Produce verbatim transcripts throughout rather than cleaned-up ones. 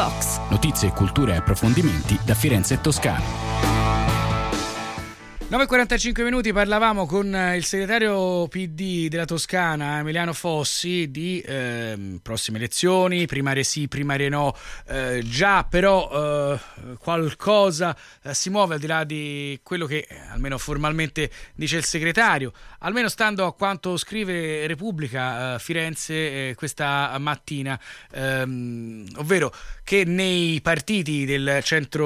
Talks. Notizie, cultura e approfondimenti da Firenze e Toscana. nove e quarantacinque minuti, parlavamo con il segretario P D della Toscana, Emiliano Fossi, di eh, prossime elezioni, primarie sì, primarie no, eh, già però eh, qualcosa eh, si muove al di là di quello che eh, almeno formalmente dice il segretario, almeno stando a quanto scrive Repubblica eh, Firenze eh, questa mattina, ehm, ovvero che nei partiti del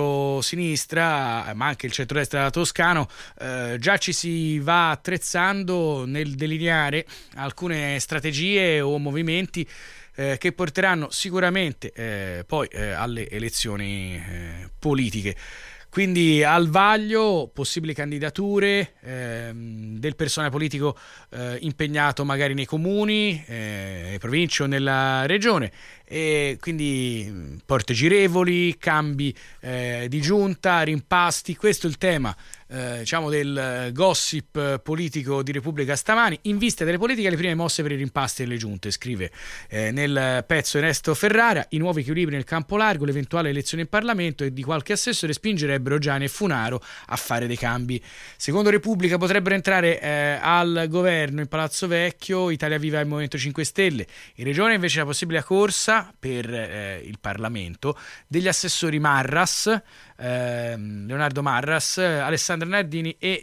centro-sinistra, ma anche il centro-destra toscano, eh, già ci si va attrezzando nel delineare alcune strategie o movimenti eh, che porteranno sicuramente eh, poi eh, alle elezioni eh, politiche. Quindi al vaglio possibili candidature ehm, del personale politico eh, impegnato magari nei comuni, eh, province o nella regione, e quindi porte girevoli, cambi eh, di giunta, rimpasti. Questo è il tema eh, diciamo del gossip politico di Repubblica stamani. In vista delle politiche, le prime mosse per i rimpasti delle giunte, scrive eh, nel pezzo Ernesto Ferrara. I nuovi equilibri nel campo largo, l'eventuale elezione in Parlamento e di qualche assessore spingerebbero Giani e Funaro a fare dei cambi. Secondo Repubblica potrebbero entrare eh, al governo in Palazzo Vecchio Italia Viva e il Movimento cinque Stelle. In regione invece la possibile corsa per eh, il Parlamento degli assessori Marras, eh, Leonardo Marras, Alessandra Nardini e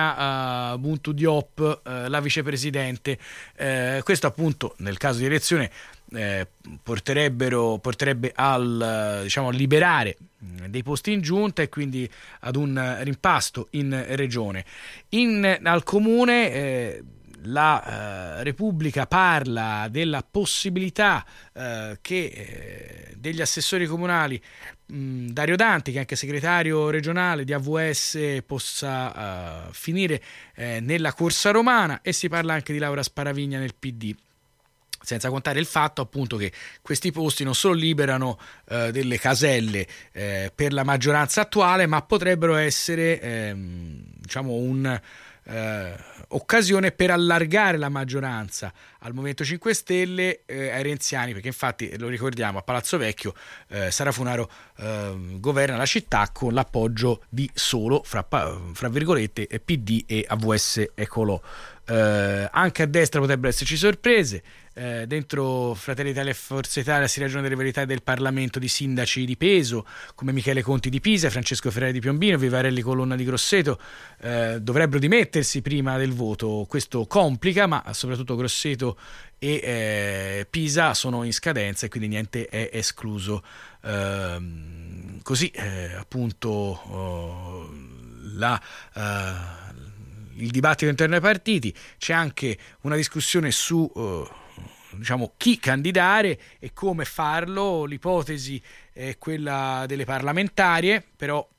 Mia uh, Buntu Diop, uh, la vicepresidente. Eh, questo appunto nel caso di elezione eh, porterebbero porterebbe al diciamo liberare dei posti in giunta e quindi ad un rimpasto in regione. In, al comune eh, la eh, Repubblica parla della possibilità eh, che eh, degli assessori comunali, mh, Dario Danti, che è anche segretario regionale di A V S, possa eh, finire eh, nella corsa romana, e si parla anche di Laura Sparavigna nel P D. Senza contare il fatto appunto che questi posti non solo liberano eh, delle caselle eh, per la maggioranza attuale, ma potrebbero essere ehm, diciamo un eh, occasione per allargare la maggioranza al Movimento cinque Stelle, eh, ai renziani, perché infatti lo ricordiamo, a Palazzo Vecchio eh, Sara Funaro eh, governa la città con l'appoggio di solo fra, fra virgolette P D e A V S Ecolò. Eh, anche a destra potrebbero esserci sorprese. Eh, dentro Fratelli d'Italia e Forza Italia si ragiona delle verità del Parlamento di sindaci di peso come Michele Conti di Pisa, Francesco Ferrari di Piombino, Vivarelli Colonna di Grosseto. Eh, dovrebbero dimettersi prima del voto. Questo complica, ma soprattutto Grosseto e eh, Pisa sono in scadenza e quindi niente è escluso. Eh, così eh, appunto oh, la uh, il dibattito interno ai partiti. C'è anche una discussione su uh, diciamo chi candidare e come farlo. L'ipotesi è quella delle parlamentarie, però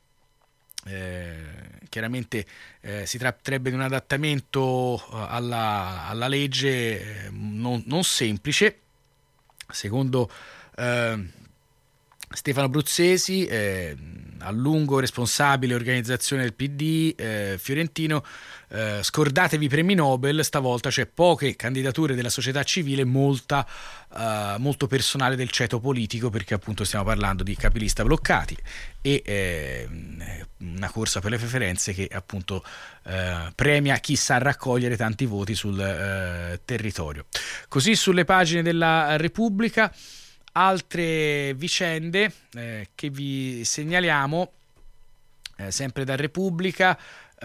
eh, chiaramente eh, si tratterebbe di un adattamento alla, alla legge eh, non, non semplice. Secondo eh, Stefano Bruzzesi, eh, a lungo responsabile organizzazione del P D eh, fiorentino, eh, scordatevi i premi Nobel, stavolta c'è poche candidature della società civile, molta, eh, molto personale del ceto politico, perché appunto stiamo parlando di capilista bloccati e eh, una corsa per le preferenze che appunto eh, premia chi sa raccogliere tanti voti sul eh, territorio. Così sulle pagine della Repubblica. Altre vicende eh, che vi segnaliamo eh, sempre da Repubblica,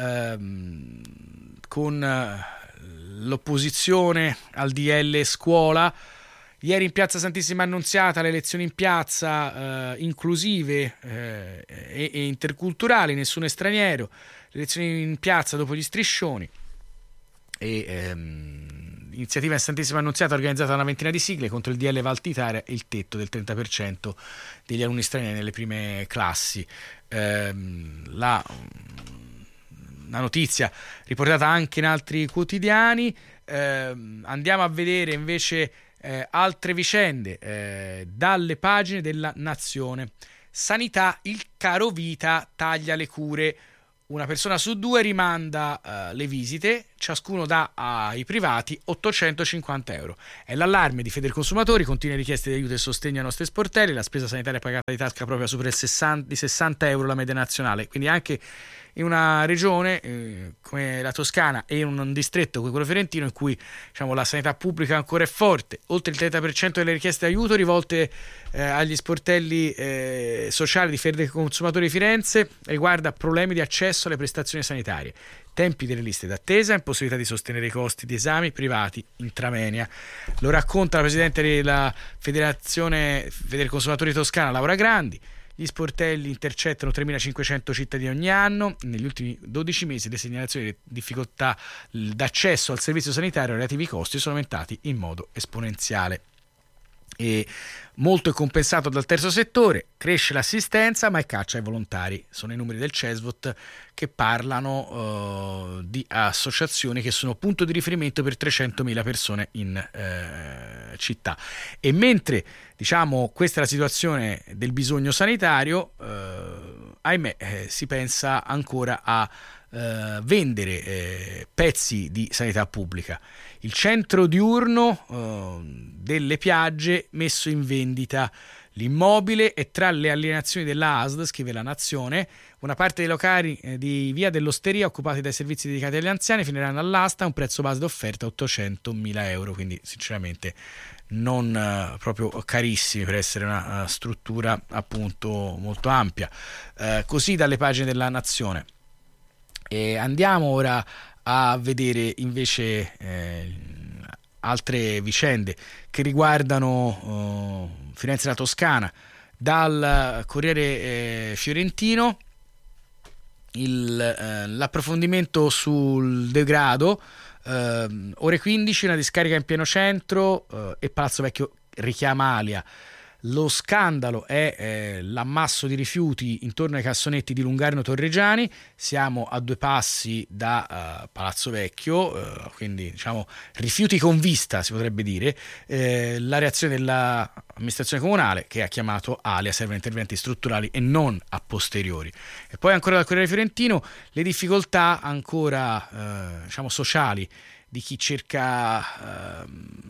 ehm, con eh, l'opposizione al D L scuola. Ieri in piazza Santissima Annunziata le elezioni in piazza eh, inclusive eh, e, e interculturali, nessun straniero, le elezioni in piazza dopo gli striscioni. E ehm, iniziativa in Santissima Annunziata organizzata da una ventina di sigle contro il D L Valtitaria e il tetto del trenta per cento degli alunni stranieri nelle prime classi. Ehm, la, la notizia riportata anche in altri quotidiani. Ehm, andiamo a vedere invece eh, altre vicende eh, dalle pagine della Nazione. Sanità, il caro vita taglia le cure. Una persona su due rimanda uh, le visite, ciascuno dà ai privati ottocentocinquanta euro. È l'allarme di Federconsumatori, continue richieste di aiuto e sostegno ai nostri sportelli, la spesa sanitaria pagata di tasca propria supera il sessanta, di sessanta euro la media nazionale, quindi anche in una regione eh, come la Toscana e in un distretto come quello fiorentino in cui, diciamo, la sanità pubblica ancora è forte, oltre il trenta per cento delle richieste di aiuto rivolte eh, agli sportelli eh, sociali di Federconsumatori di Firenze riguarda problemi di accesso alle prestazioni sanitarie, tempi delle liste d'attesa, impossibilità di sostenere i costi di esami privati intramenia. Lo racconta la presidente della Federazione Federconsumatori Toscana, Laura Grandi. Gli sportelli intercettano tremilacinquecento cittadini ogni anno. Negli ultimi dodici mesi le segnalazioni di difficoltà d'accesso al servizio sanitario relativi ai costi sono aumentati in modo esponenziale. E molto è compensato dal terzo settore, cresce l'assistenza ma è caccia ai volontari. Sono i numeri del CESVOT che parlano uh, di associazioni che sono punto di riferimento per trecentomila persone in uh, città. E mentre, diciamo, questa è la situazione del bisogno sanitario, uh, ahimè eh, si pensa ancora a Uh, vendere eh, pezzi di sanità pubblica. Il centro diurno uh, delle Piagge messo in vendita. L'immobile è tra le alienazioni della A S D, scrive La Nazione. Una parte dei locali eh, di Via dell'Osteria occupati dai servizi dedicati agli anziani finiranno all'asta a un prezzo base d'offerta ottocentomila euro, quindi sinceramente non uh, proprio carissimi per essere una uh, struttura appunto molto ampia. Uh, così dalle pagine della Nazione. E andiamo ora a vedere invece eh, altre vicende che riguardano uh, Firenze e la Toscana. Dal Corriere eh, Fiorentino il, eh, l'approfondimento sul degrado, eh, ore quindici una discarica in pieno centro eh, e Palazzo Vecchio richiama Alia. Lo scandalo è eh, l'ammasso di rifiuti intorno ai cassonetti di Lungarno Torreggiani. Siamo a due passi da uh, Palazzo Vecchio, uh, quindi diciamo rifiuti con vista si potrebbe dire. Eh, la reazione dell'amministrazione comunale che ha chiamato Alia, servono interventi strutturali e non a posteriori. E poi ancora dal Corriere Fiorentino le difficoltà ancora eh, diciamo sociali di chi cerca eh,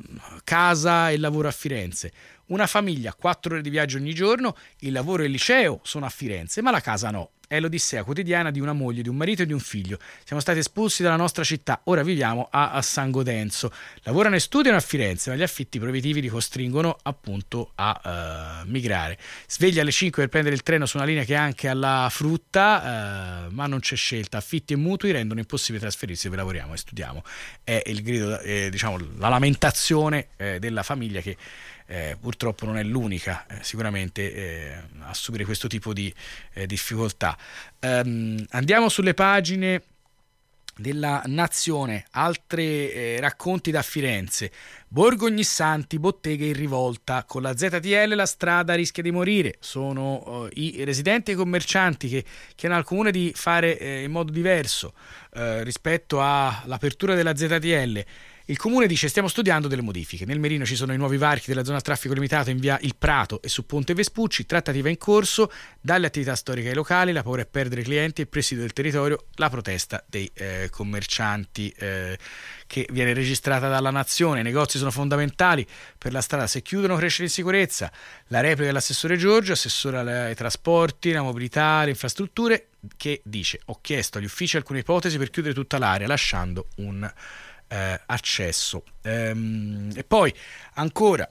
casa e lavoro a Firenze. Una famiglia, quattro ore di viaggio ogni giorno, il lavoro e il liceo sono a Firenze, ma la casa no. È l'odissea quotidiana di una moglie, di un marito e di un figlio. Siamo stati espulsi dalla nostra città, ora viviamo a, a San Godenzo. Lavorano e studiano a Firenze, ma gli affitti proibitivi li costringono appunto a uh, migrare. Sveglia alle cinque per prendere il treno su una linea che è anche alla frutta, uh, ma non c'è scelta. Affitti e mutui rendono impossibile trasferirsi dove lavoriamo e studiamo. È il grido, eh, diciamo, la lamentazione eh, della famiglia che Eh, purtroppo non è l'unica eh, sicuramente eh, a subire questo tipo di eh, difficoltà. Um, andiamo sulle pagine della Nazione, altri eh, racconti da Firenze. Borgo Ognissanti, botteghe in rivolta, con la Z T L la strada rischia di morire. Sono eh, i residenti e i commercianti che chiedono al comune di fare eh, in modo diverso eh, rispetto all'apertura della Z T L. Il comune dice stiamo studiando delle modifiche. Nel Merino ci sono i nuovi varchi della zona a traffico limitato in via Il Prato e su Ponte Vespucci, trattativa in corso, dalle attività storiche ai locali, la paura è perdere clienti e presidio del territorio, la protesta dei eh, commercianti eh, che viene registrata dalla Nazione. I negozi sono fondamentali per la strada, se chiudono cresce l'insicurezza. La replica dell'assessore Giorgio, assessore ai trasporti, la mobilità, le infrastrutture, che dice ho chiesto agli uffici alcune ipotesi per chiudere tutta l'area lasciando un Eh, accesso. Ehm, e poi ancora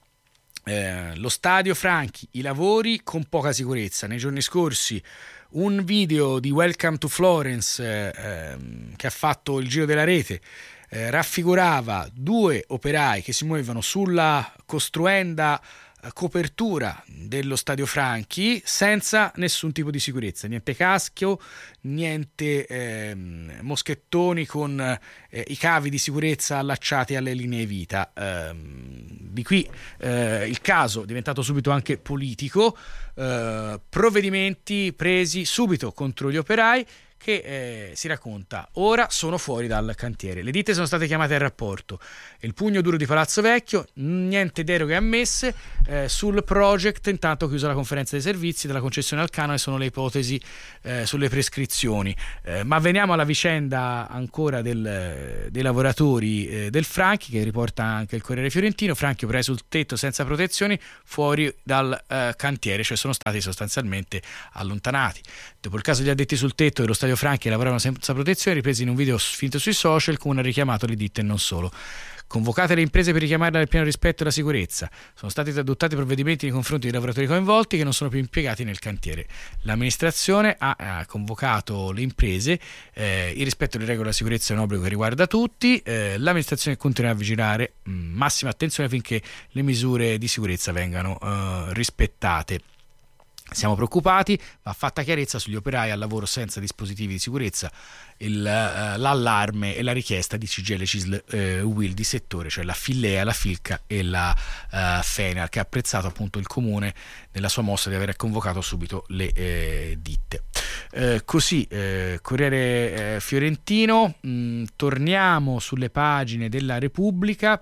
eh, lo stadio Franchi, i lavori con poca sicurezza. Nei giorni scorsi un video di Welcome to Florence eh, ehm, che ha fatto il giro della rete eh, raffigurava due operai che si muovevano sulla costruenda copertura dello stadio Franchi senza nessun tipo di sicurezza, niente caschio, niente eh, moschettoni con eh, i cavi di sicurezza allacciati alle linee vita. Eh, di qui eh, il caso è diventato subito anche politico, eh, provvedimenti presi subito contro gli operai che eh, si racconta: ora sono fuori dal cantiere, le ditte sono state chiamate al rapporto, il pugno duro di Palazzo Vecchio, niente deroghe ammesse, eh, sul project intanto chiusa la conferenza dei servizi della concessione al canone, sono le ipotesi eh, sulle prescrizioni. Eh, ma veniamo alla vicenda ancora del, dei lavoratori eh, del Franchi, che riporta anche il Corriere Fiorentino. Franchi operai sul tetto senza protezioni fuori dal eh, cantiere, cioè sono stati sostanzialmente allontanati. Dopo il caso degli addetti sul tetto dello stadio Franchi che lavoravano senza protezione, ripresi in un video finto sui social, il comune ha richiamato le ditte e non solo. Convocate le imprese per richiamarle al pieno rispetto e la sicurezza. Sono stati adottati provvedimenti nei confronti dei lavoratori coinvolti che non sono più impiegati nel cantiere. L'amministrazione ha, ha convocato le imprese. Eh, il rispetto delle regole della sicurezza è un obbligo che riguarda tutti. Eh, l'amministrazione continua a vigilare, mh, massima attenzione affinché le misure di sicurezza vengano eh, rispettate. Siamo preoccupati, va fatta chiarezza sugli operai al lavoro senza dispositivi di sicurezza, il, uh, l'allarme e la richiesta di C G I L, C I S L, uh, U I L di settore, cioè la Fillea, la Filca e la uh, Fenar, che ha apprezzato appunto il comune nella sua mossa di aver convocato subito le eh, ditte. Eh, così, eh, Corriere eh, Fiorentino, mh, torniamo sulle pagine della Repubblica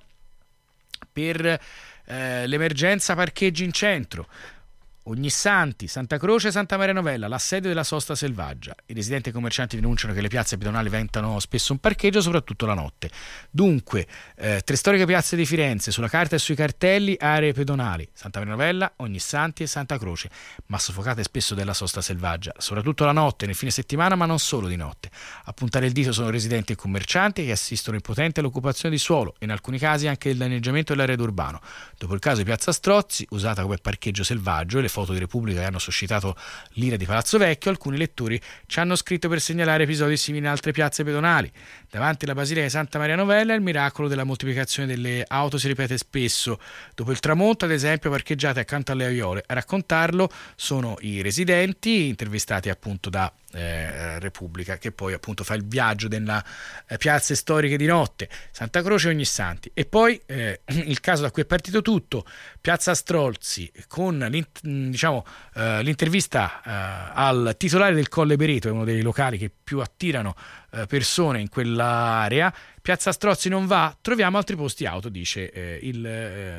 per eh, l'emergenza parcheggi in centro. Ognissanti, Santa Croce e Santa Maria Novella, l'assedio della sosta selvaggia. I residenti e i commercianti denunciano che le piazze pedonali diventano spesso un parcheggio, soprattutto la notte. Dunque, eh, tre storiche piazze di Firenze, sulla carta e sui cartelli, aree pedonali: Santa Maria Novella, Ognissanti e Santa Croce, ma soffocate spesso della sosta selvaggia, soprattutto la notte, nel fine settimana, ma non solo di notte. A puntare il dito sono residenti e commercianti che assistono impotenti all'occupazione di suolo e in alcuni casi anche il danneggiamento dell'arredo urbano. Dopo il caso di Piazza Strozzi, usata come parcheggio selvaggio, e le foto di Repubblica che hanno suscitato l'ira di Palazzo Vecchio, alcuni lettori ci hanno scritto per segnalare episodi simili in altre piazze pedonali. Davanti alla Basilica di Santa Maria Novella il miracolo della moltiplicazione delle auto si ripete spesso. Dopo il tramonto, ad esempio, parcheggiate accanto alle aiole. A raccontarlo sono i residenti, intervistati appunto da eh, Repubblica, che poi appunto fa il viaggio della eh, piazze storiche di notte, Santa Croce e Ognissanti. E poi eh, il caso da cui è partito tutto, Piazza Strozzi, con diciamo eh, l'intervista eh, al titolare del Colle Bereto, è uno dei locali che più attirano eh, persone in quell'area. Piazza Strozzi non va, troviamo altri posti auto, dice eh, il eh,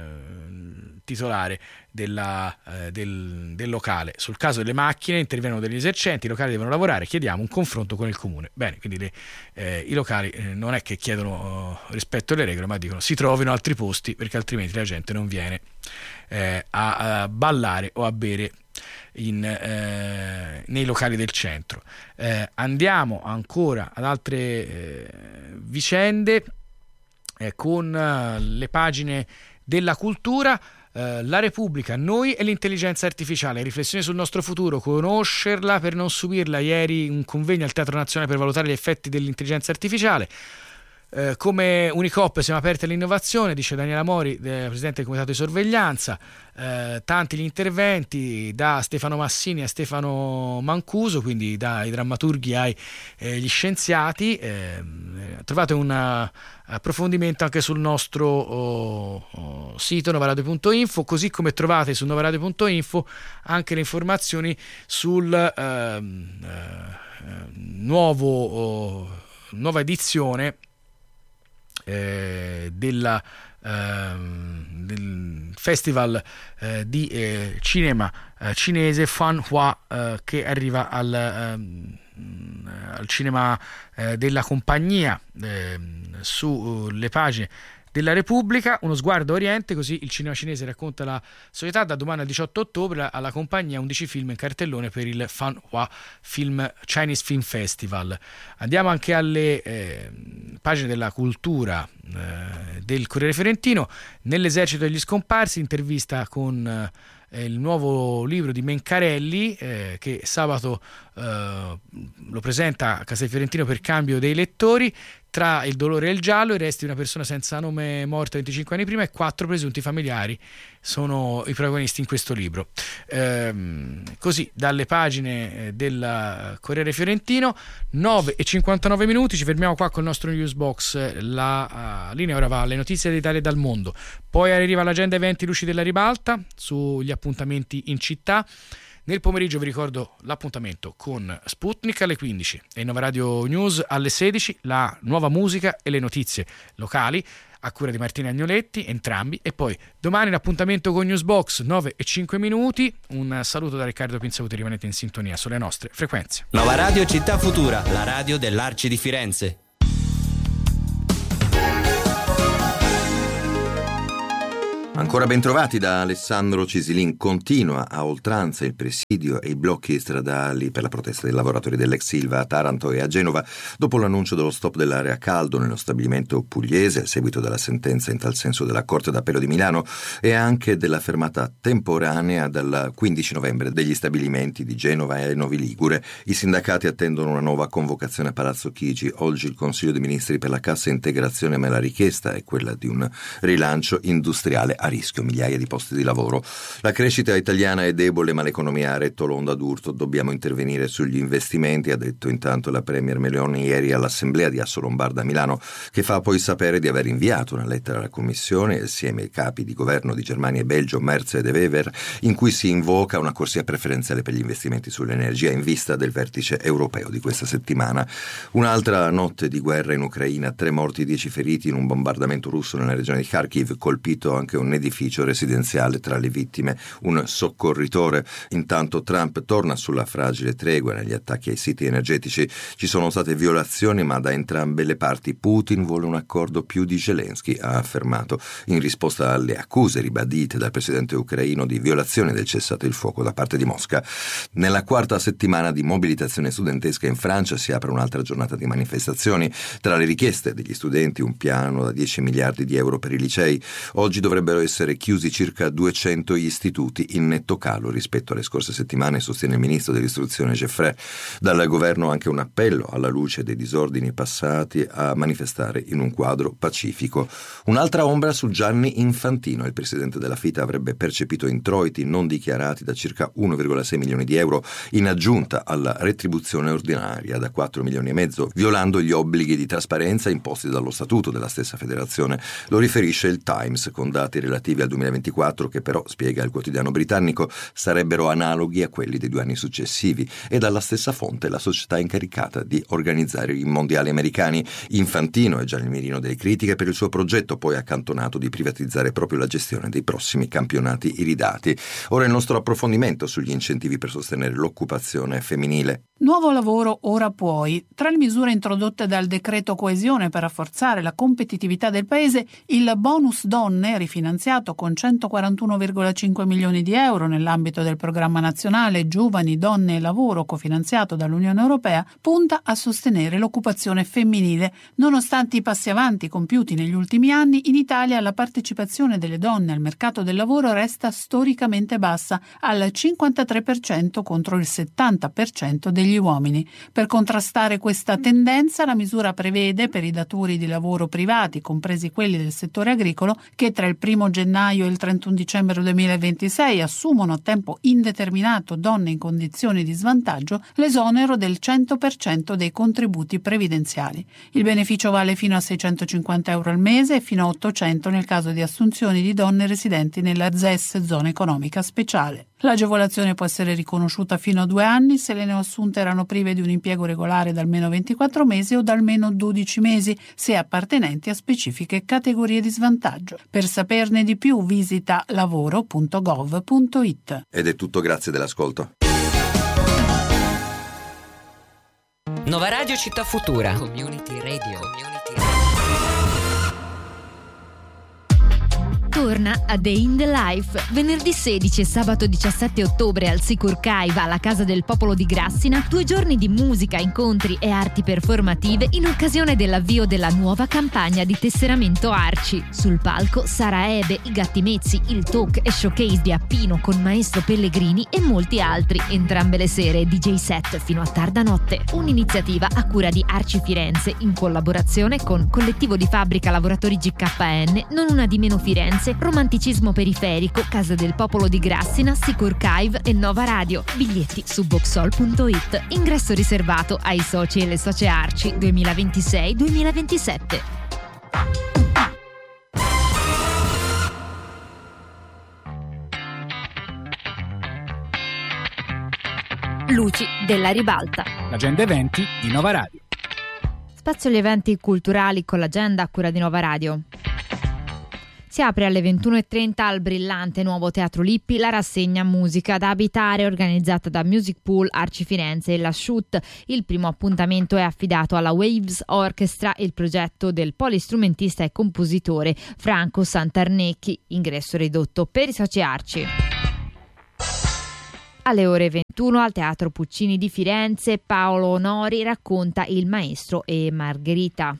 titolare della, eh, del, del locale. Sul caso delle macchine intervengono degli esercenti, i locali devono lavorare, chiediamo un confronto con il comune. Bene, quindi le, eh, i locali eh, non è che chiedono uh, rispetto alle regole, ma dicono si trovino altri posti, perché altrimenti la gente non viene eh, a, a ballare o a bere in, eh, nei locali del centro. Eh, andiamo ancora ad altre eh, vicende eh, con eh, le pagine della cultura. Uh, la Repubblica, noi e l'intelligenza artificiale, riflessioni sul nostro futuro, conoscerla per non subirla. Ieri un convegno al Teatro Nazionale per valutare gli effetti dell'intelligenza artificiale. Uh, come Unicoop siamo aperti all'innovazione, dice Daniela Mori, eh, presidente del comitato di sorveglianza. Uh, tanti gli interventi, da Stefano Massini a Stefano Mancuso, quindi dai drammaturghi ai eh, gli scienziati. Eh, trovate un approfondimento anche sul nostro oh, oh, sito novaradio punto info, così come trovate su novaradio punto info anche le informazioni sul eh, eh, nuovo oh, nuova edizione eh, della eh, del festival eh, di eh, cinema eh, cinese Fanhua, eh, che arriva al eh, al cinema eh, della compagnia. Eh, sulle pagine della Repubblica, uno sguardo a Oriente, così il cinema cinese racconta la società. Da domani al diciotto ottobre alla compagnia undici film in cartellone per il Fanhua Film Chinese Film Festival. Andiamo anche alle eh, pagine della cultura eh, del Corriere Fiorentino. Nell'esercito degli scomparsi, intervista con eh, il nuovo libro di Mencarelli, eh, che sabato eh, lo presenta a Castel Fiorentino per cambio dei lettori. Tra il dolore e il giallo, i resti di una persona senza nome morta venticinque anni prima e quattro presunti familiari sono i protagonisti in questo libro. Ehm, così, dalle pagine del Corriere Fiorentino, nove e cinquantanove minuti, ci fermiamo qua con il nostro newsbox. La uh, linea ora va alle notizie dell'Italia e dal mondo. Poi arriva l'agenda eventi Luci della Ribalta sugli appuntamenti in città. Nel pomeriggio vi ricordo l'appuntamento con Sputnik alle quindici e Nova Radio News alle sedici, la nuova musica e le notizie locali a cura di Martina Agnoletti, entrambi, e poi domani l'appuntamento con Newsbox nove e cinque minuti. Un saluto da Riccardo Pinzauti, rimanete in sintonia sulle nostre frequenze. Nova Radio Città Futura, la radio dell'Arci di Firenze. Ancora ben trovati da Alessandro Cisilin. Continua a oltranza il presidio e i blocchi stradali per la protesta dei lavoratori dell'ex Ilva a Taranto e a Genova dopo l'annuncio dello stop dell'area caldo nello stabilimento pugliese a seguito della sentenza in tal senso della Corte d'Appello di Milano e anche della fermata temporanea dal quindici novembre degli stabilimenti di Genova e Novi Ligure. I sindacati attendono una nuova convocazione a Palazzo Chigi. Oggi il Consiglio dei Ministri per la cassa integrazione, ma la richiesta è quella di un rilancio industriale a rischio migliaia di posti di lavoro. La crescita italiana è debole, ma l'economia ha retto l'onda d'urto. Dobbiamo intervenire sugli investimenti, ha detto intanto la Premier Meloni ieri all'assemblea di Assolombarda a Milano, che fa poi sapere di aver inviato una lettera alla Commissione assieme ai capi di governo di Germania e Belgio, Merz e De Wever, in cui si invoca una corsia preferenziale per gli investimenti sull'energia in vista del vertice europeo di questa settimana. Un'altra notte di guerra in Ucraina, tre morti, dieci feriti in un bombardamento russo nella regione di Kharkiv, colpito anche un edificio residenziale, tra le vittime un soccorritore. Intanto Trump torna sulla fragile tregua negli attacchi ai siti energetici. Ci sono state violazioni, ma da entrambe le parti. Putin vuole un accordo più di Zelensky, ha affermato, in risposta alle accuse ribadite dal presidente ucraino di violazione del cessate il fuoco da parte di Mosca. Nella quarta settimana di mobilitazione studentesca in Francia si apre un'altra giornata di manifestazioni. Tra le richieste degli studenti un piano da dieci miliardi di euro per i licei. Oggi dovrebbero essere chiusi circa duecento istituti, in netto calo rispetto alle scorse settimane, sostiene il ministro dell'istruzione Geffrey. Dal governo anche un appello, alla luce dei disordini passati, a manifestare in un quadro pacifico. Un'altra ombra su Gianni Infantino. Il presidente della FITA avrebbe percepito introiti non dichiarati da circa uno virgola sei milioni di euro in aggiunta alla retribuzione ordinaria da quattro milioni e mezzo, violando gli obblighi di trasparenza imposti dallo statuto della stessa federazione. Lo riferisce il Times, con dati relativi al duemilaventiquattro che però, spiega il quotidiano britannico, sarebbero analoghi a quelli dei due anni successivi, e dalla stessa fonte la società incaricata di organizzare i mondiali americani. Infantino è già nel mirino delle critiche per il suo progetto, poi accantonato, di privatizzare proprio la gestione dei prossimi campionati iridati. Ora il nostro approfondimento sugli incentivi per sostenere l'occupazione femminile. Nuovo lavoro ora puoi. Tra le misure introdotte dal decreto coesione per rafforzare la competitività del paese, il bonus donne, rifinanziato con centoquarantuno virgola cinque milioni di euro nell'ambito del programma nazionale Giovani, Donne e Lavoro, cofinanziato dall'Unione Europea, punta a sostenere l'occupazione femminile. Nonostante i passi avanti compiuti negli ultimi anni, in Italia la partecipazione delle donne al mercato del lavoro resta storicamente bassa, al cinquantatré per cento contro il settanta per cento degli uomini. Per contrastare questa tendenza, la misura prevede per i datori di lavoro privati, compresi quelli del settore agricolo, che tra il primo gennaio e il trentuno dicembre duemilaventisei assumono a tempo indeterminato donne in condizioni di svantaggio, l'esonero del cento per cento dei contributi previdenziali. Il beneficio vale fino a seicentocinquanta euro al mese e fino a ottocento nel caso di assunzioni di donne residenti nella Z E S, zona economica speciale. L'agevolazione può essere riconosciuta fino a due anni se le neoassunte erano prive di un impiego regolare da almeno ventiquattro mesi o da almeno dodici mesi, se appartenenti a specifiche categorie di svantaggio. Per saperne di più visita lavoro punto gov punto it. Ed è tutto, grazie dell'ascolto. Nova Radio Città Futura. Community Radio. Community Radio. Torna a Day in the Life, venerdì sedici e sabato diciassette ottobre al Sicur Caiva, alla Casa del Popolo di Grassina, due giorni di musica, incontri e arti performative in occasione dell'avvio della nuova campagna di tesseramento Arci. Sul palco Sara Ebe, i Gatti Mezzi, il talk e showcase di Appino con Maestro Pellegrini e molti altri, entrambe le sere D J set fino a tarda notte. Un'iniziativa a cura di Arci Firenze in collaborazione con Collettivo di Fabbrica Lavoratori G K N, Non Una di Meno Firenze, Romanticismo Periferico, Casa del Popolo di Grassina, Sicur Caive e Nova Radio. Biglietti su boxol punto it. Ingresso riservato ai soci e le socie Arci duemilaventisei duemilaventisette. Luci della Ribalta. L'agenda eventi di Nova Radio. Spazio agli eventi culturali con l'agenda a cura di Nova Radio. Si apre alle ventuno e trenta al brillante nuovo Teatro Lippi la rassegna Musica da abitare organizzata da Music Pool Arci Firenze e la Shoot. Il primo appuntamento è affidato alla Waves Orchestra, il progetto del polistrumentista e compositore Franco Santarnecchi. Ingresso ridotto per i soci Arci. Alle ore ventuno al Teatro Puccini di Firenze Paolo Onori racconta Il maestro e Margherita.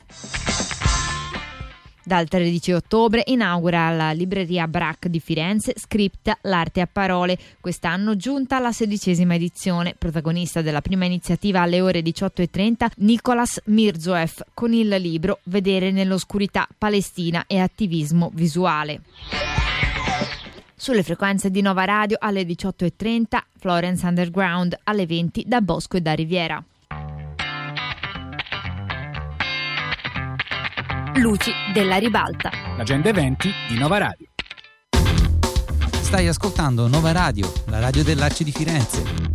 Dal tredici ottobre inaugura alla libreria Brac di Firenze Script, l'arte a parole, quest'anno giunta alla sedicesima edizione. Protagonista della prima iniziativa alle ore diciotto e trenta Nicolas Mirzoeff con il libro Vedere nell'oscurità, Palestina e attivismo visuale. Sulle frequenze di Nova Radio alle diciotto e trenta Florence Underground, alle venti da Bosco e da Riviera. Luci della Ribalta. L'agenda eventi di Nova Radio. Stai ascoltando Nova Radio, la radio dell'Arci di Firenze.